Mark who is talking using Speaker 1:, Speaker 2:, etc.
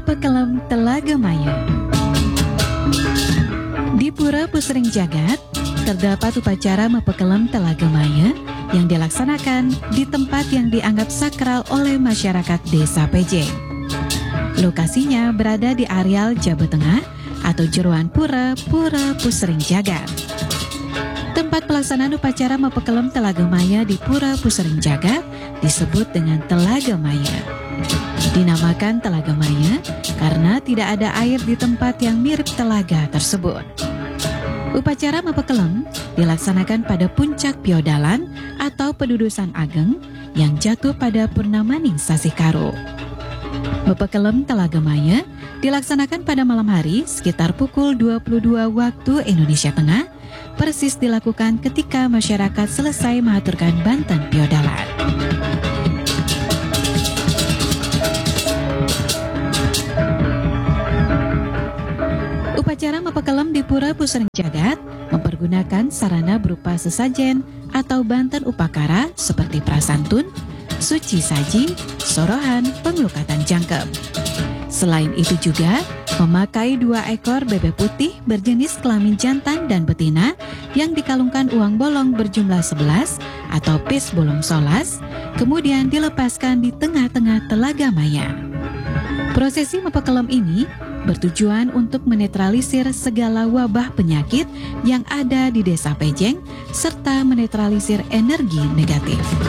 Speaker 1: Mepekelem Telaga Maya. Di Pura Pusering Jagat, terdapat upacara Mepekelem Telaga Maya yang dilaksanakan di tempat yang dianggap sakral oleh masyarakat Desa Pejeng. Lokasinya berada di areal Jabat Tengah atau Jeroan Pura Pusering Jagat. Tempat pelaksanaan upacara Mepekelem Telaga Maya di Pura Pusering Jagat disebut dengan Telaga Maya. Dinamakan Telaga Maya karena tidak ada air di tempat yang mirip telaga tersebut. Upacara Mepekelem dilaksanakan pada puncak Piodalan atau Pedudusan Ageng yang jatuh pada Purnamaning Sasih Karo. Mepekelem Telaga Maya dilaksanakan pada malam hari sekitar pukul 22 waktu Indonesia Tengah, persis dilakukan ketika masyarakat selesai mengaturkan Banten Piodalan. Upacara Mepekelem di Pura Pusering Jagat mempergunakan sarana berupa sesajen atau banten upakara seperti prasantun, suci saji, sorohan, pengelukatan jangkep. Selain itu juga memakai 2 ekor bebek putih berjenis kelamin jantan dan betina yang dikalungkan uang bolong berjumlah 11 atau pis bolong solas, kemudian dilepaskan di tengah-tengah Telaga Maya. Prosesi Mepekelem ini bertujuan untuk menetralisir segala wabah penyakit yang ada di Desa Pejeng serta menetralisir energi negatif.